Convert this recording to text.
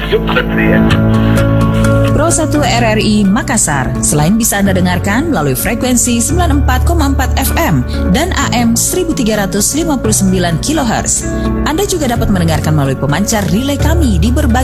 cepat ya. Pro 1 RRI Makassar. Selain bisa Anda dengarkan melalui frekuensi 94,4 FM dan AM 1359 kHz, Anda juga dapat mendengarkan melalui pemancar relay kami di berbagai